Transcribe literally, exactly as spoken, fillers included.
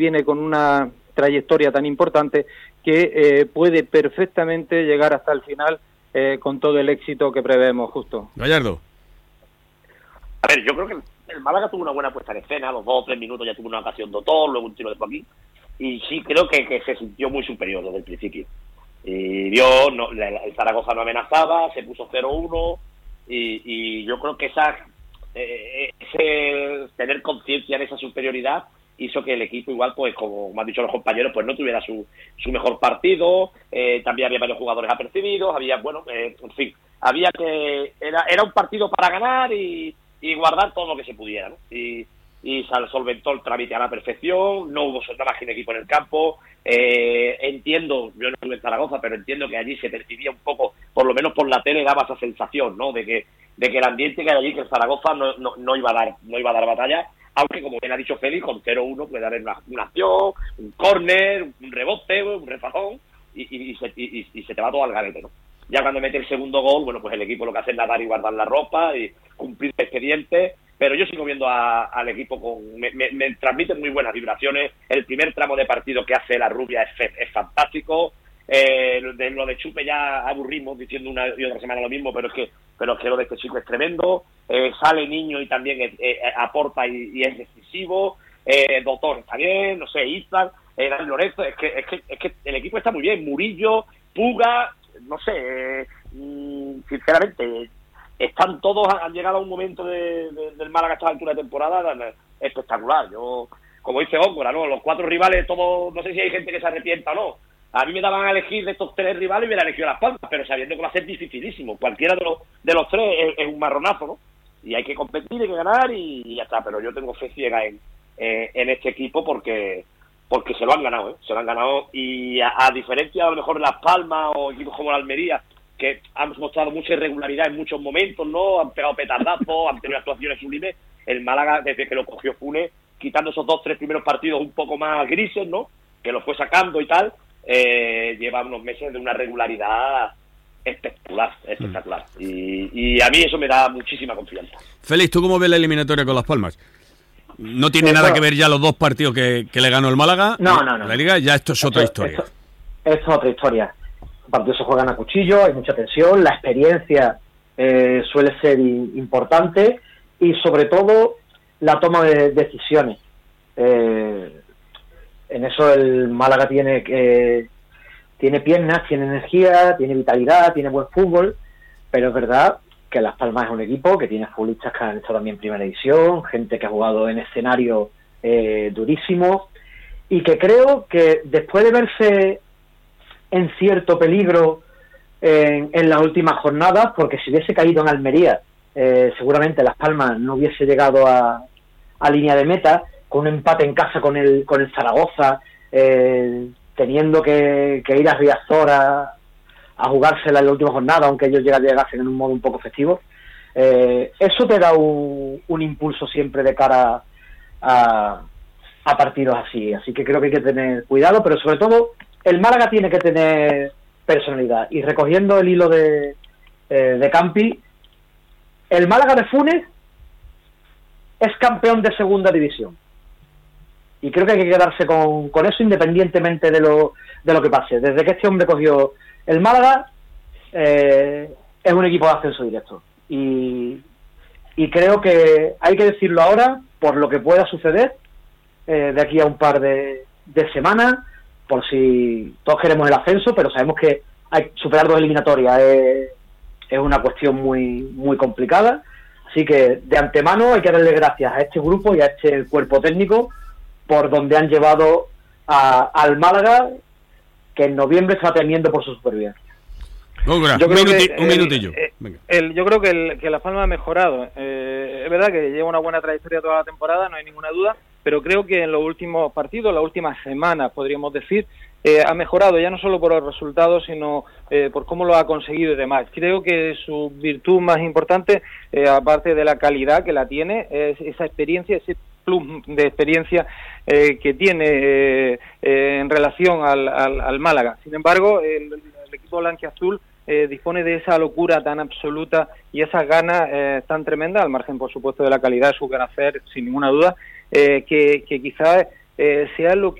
viene con una trayectoria tan importante que eh, puede perfectamente llegar hasta el final eh, con todo el éxito que prevemos, Justo. Gallardo. A ver, yo creo que el Málaga tuvo una buena puesta en escena, a los dos o tres minutos ya tuvo una ocasión de autor, luego un tiro de Joaquín, y sí creo que, que se sintió muy superior desde el principio. Y vio, no, el Zaragoza no amenazaba, se puso cero uno, y, y yo creo que esa eh, ese tener conciencia de esa superioridad hizo que el equipo igual, pues como me han dicho los compañeros, pues no tuviera su, su mejor partido, eh, también había varios jugadores apercibidos, había, bueno, eh, en fin, había que, era, era un partido para ganar y, y guardar todo lo que se pudiera, ¿no? Y, y solventó el trámite a la perfección, no hubo nada más que un equipo en el campo. Eh, entiendo, yo no estuve en Zaragoza, pero entiendo que allí se percibía un poco, por lo menos por la tele daba esa sensación, ¿no? De que de que el ambiente que hay allí, que el Zaragoza no, no, no iba a dar no iba a dar batalla, aunque como bien ha dicho Félix, con cero uno puede dar una, una acción, un córner, un rebote, un refajón, y, y, y, se, y, y se te va todo al garete, ¿no? Ya cuando mete el segundo gol, bueno, pues el equipo lo que hace es nadar y guardar la ropa y cumplir el expediente. Pero yo sigo viendo a, al equipo con... Me, me, me transmiten muy buenas vibraciones. El primer tramo de partido que hace la Rubia es, es fantástico. Eh, de, lo de Chupe ya aburrimos diciendo una y otra semana lo mismo, pero es que pero es que lo de este chico es tremendo. Eh, sale Niño y también es, eh, aporta y, y es decisivo. Eh, Doctor está bien, no sé, Izan, eh, Dani Lorenzo. Es que, es, que, es que el equipo está muy bien. Murillo, Puga, no sé, eh, sinceramente... Están todos, han llegado a un momento de, de, del Málaga a esta altura de temporada espectacular. Yo, como dice Góngora, ¿no? Los cuatro rivales, todos, no sé si hay gente que se arrepienta o no. A mí me daban a elegir de estos tres rivales y hubiera elegido Las Palmas, pero sabiendo que va a ser dificilísimo. Cualquiera de los de los tres es, es un marronazo, ¿no? Y hay que competir, hay que ganar y, y ya está. Pero yo tengo fe ciega en, eh, en este equipo porque porque se lo han ganado, ¿eh? Se lo han ganado y a, a diferencia a lo mejor de Las Palmas o equipos como la Almería, que han mostrado mucha irregularidad en muchos momentos, ¿no? Han pegado petardazos, han tenido actuaciones sublimes. El Málaga, desde que lo cogió Funes, quitando esos dos, tres primeros partidos un poco más grises, ¿no? Que lo fue sacando y tal, eh, lleva unos meses de una regularidad espectacular, espectacular. Mm. Y, y a mí eso me da muchísima confianza. Félix, ¿tú cómo ves la eliminatoria con Las Palmas? ¿No tiene nada que ver ya los dos partidos que, que le ganó el Málaga? No, no, no. La Liga, ya esto es otra esto, historia. Esto, esto es otra historia. Los partidos se juegan a cuchillo, hay mucha tensión, la experiencia eh, suele ser i- importante y sobre todo la toma de decisiones. Eh, en eso el Málaga tiene eh, tiene piernas, tiene energía, tiene vitalidad, tiene buen fútbol, pero es verdad que Las Palmas es un equipo que tiene futbolistas que han estado también en primera división, gente que ha jugado en escenarios eh, durísimos y que creo que después de verse en cierto peligro en, en las últimas jornadas, porque si hubiese caído en Almería, eh, seguramente Las Palmas no hubiese llegado a, a línea de meta, con un empate en casa con el con el Zaragoza, eh, teniendo que, que ir a Riazor a, a jugársela en la última jornada, aunque ellos llegasen en un modo un poco festivo. Eh, eso te da un, un impulso siempre de cara a, a partidos así, así que creo que hay que tener cuidado, pero sobre todo el Málaga tiene que tener personalidad. Y recogiendo el hilo de, eh, de Campi, el Málaga de Funes es campeón de segunda división. Y creo que hay que quedarse con, con eso independientemente de lo, de lo que pase. Desde que este hombre cogió el Málaga, eh, es un equipo de ascenso directo. Y, y creo que hay que decirlo ahora por lo que pueda suceder eh, de aquí a un par de, de semanas, por si todos queremos el ascenso, pero sabemos que hay superar dos eliminatorias es, es una cuestión muy muy complicada, así que de antemano hay que darle gracias a este grupo y a este cuerpo técnico por donde han llevado a, al Málaga, que en noviembre está temiendo por su supervivencia. Góngora, un, minuti, un minutillo. El, el, yo creo que, el, que Las Palmas ha mejorado. Eh, es verdad que lleva una buena trayectoria toda la temporada, no hay ninguna duda, pero creo que en los últimos partidos, las últimas semanas, podríamos decir, eh, ha mejorado ya no solo por los resultados, sino eh, por cómo lo ha conseguido y demás. Creo que su virtud más importante, eh, aparte de la calidad que la tiene, es esa experiencia, ese plus de experiencia eh, que tiene eh, eh, en relación al, al, al Málaga. Sin embargo, el, el equipo blanquiazul Eh, dispone de esa locura tan absoluta y esas ganas eh, tan tremendas, al margen por supuesto de la calidad de su quehacer, sin ninguna duda, eh, que, que quizás eh, sea lo